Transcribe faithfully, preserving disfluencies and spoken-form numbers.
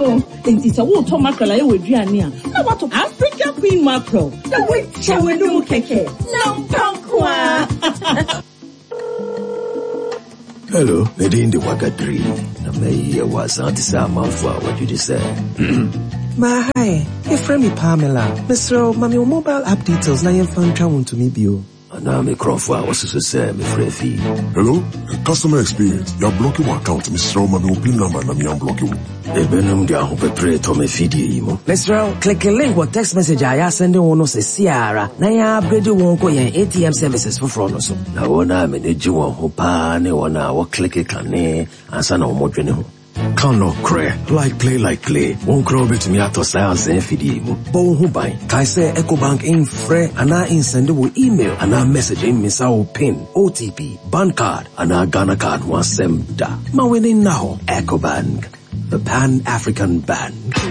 so. And it's a water mackerel I would Giannia. Now what of African Queen mackerel? The witch I will do keke. No punk. Hello, Lady in the Wagadri. Na me was anti-sama for what you just said. Ma hi, if me Pamela, Mister Mami mobile app details na yen fan travel to me bio. Ana me Crawford was to say me free fee. Hello, customer experience. You're blocking my account, Mister Mami pin number na me am blocking. E benum dia ho pepre to me feed imo. Mister click a link or text message I sending one no say Ciara. Na ya upgrade won ko yen A T M services for front no so. Na wona me de ji won ho pa ne wona wo click kan ne ansa na wo dwene ho. Can no cray, like play, like play. Won't grow bit me out of science and feed you. Bon who buy. Kai say EcoBank in free and I in send you email and I message in miss our pin, O T P, bank card, and our Ghana card one sem da. Ma winning now, EcoBank, the Pan-African Bank.